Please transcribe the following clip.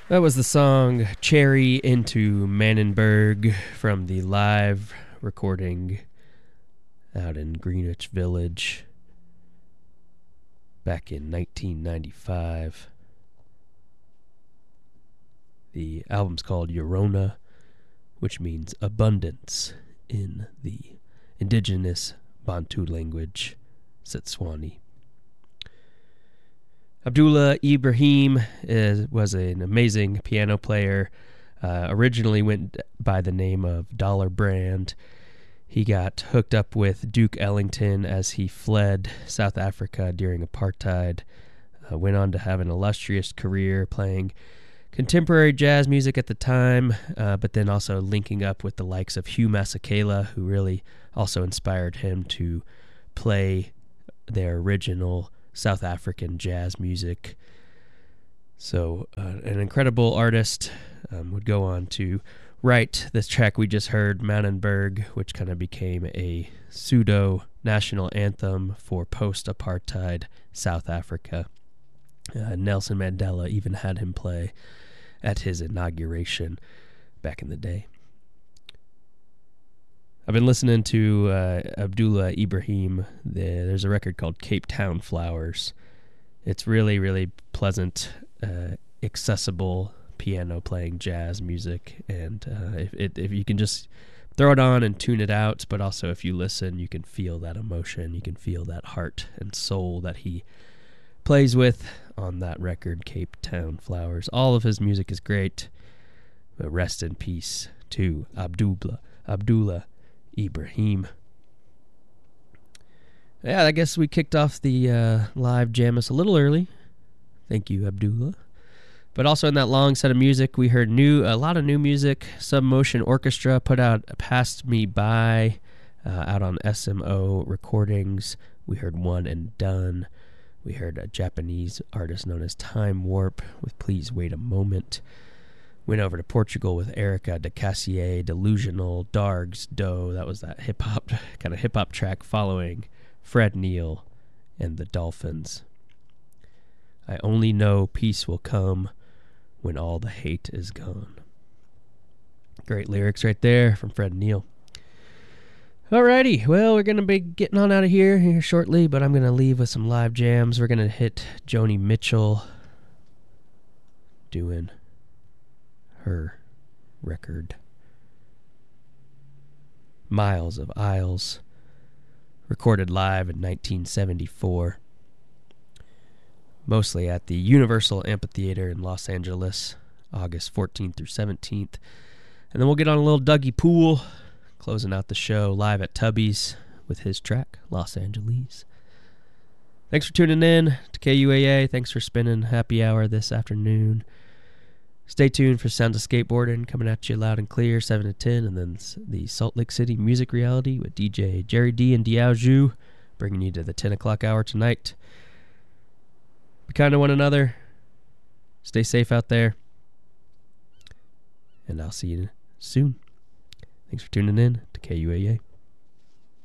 That was the song Cherry into Manenberg from the live recording out in Greenwich Village back in 1995. The album's called Yorona, which means abundance in the indigenous Bantu language, Setswani. Abdullah Ibrahim was an amazing piano player. Originally went by the name of Dollar Brand. He got hooked up with Duke Ellington as he fled South Africa during apartheid. Went on to have an illustrious career playing contemporary jazz music at the time, but then also linking up with the likes of Hugh Masekela, who really also inspired him to play their original South African jazz music. So an incredible artist, would go on to write this track we just heard, Manenberg, which kind of became a pseudo-national anthem for post-apartheid South Africa. Nelson Mandela even had him play at his inauguration back in the day. I've been listening to Abdullah Ibrahim. There's a record called Cape Town Flowers. It's really, really pleasant, accessible piano playing jazz music. And if you can just throw it on and tune it out, but also if you listen, you can feel that emotion. You can feel that heart and soul that he plays with on that record, Cape Town Flowers. All of his music is great. But rest in peace to Abdullah Ibrahim. Yeah, I guess we kicked off the live Jamis a little early. Thank you, Abdullah. But also in that long set of music, we heard a lot of new music. Submotion Orchestra put out Passed Me By out on SMO Recordings. We heard One and Done. We heard a Japanese artist known as Time Warp with Please Wait a Moment. Went over to Portugal with Erica de Cassier, Delusional, Dargs, Doe. That was that kind of hip-hop track following Fred Neil and the Dolphins. I only know peace will come when all the hate is gone. Great lyrics right there from Fred Neil. Alrighty, well, we're going to be getting on out of here shortly, but I'm going to leave with some live jams. We're going to hit Joni Mitchell doing her record Miles of Isles, recorded live in 1974, mostly at the Universal Amphitheater in Los Angeles, August 14th through 17th. And then we'll get on a little Dougie Poole, closing out the show live at Tubby's with his track, Los Angeles. Thanks for tuning in to KUAA. Thanks for spending happy hour this afternoon. Stay tuned for Sounds of Skateboarding coming at you loud and clear, 7 to 10, and then the Salt Lake City Music Reality with DJ Jerry D and Diao Zhu, bringing you to the 10 o'clock hour tonight. Be kind to one another. Stay safe out there. And I'll see you soon. Thanks for tuning in to KUAA.